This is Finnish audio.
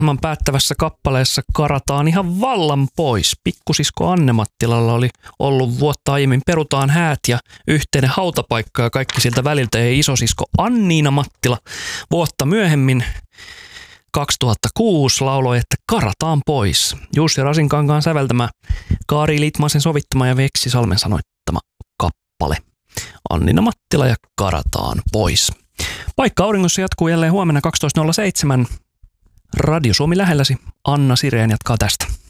päättävässä kappaleessa karataan ihan vallan pois. Pikkusisko Anne-Mattilalla oli ollut vuotta aiemmin Perutaan häät ja yhteinen hautapaikka ja kaikki siltä väliltä. Ja isosisko Anniina Mattila vuotta myöhemmin 2006 lauloi, että karataan pois. Jussi Rasinkankaan säveltämä, Kaari Litmasen sovittama ja Veksi Salmen sanoittama kappale. Anniina Mattila ja karataan pois. Paikka auringossa jatkuu jälleen huomenna 12.07. Radio Suomi lähelläsi. Anna Sireen jatkaa tästä.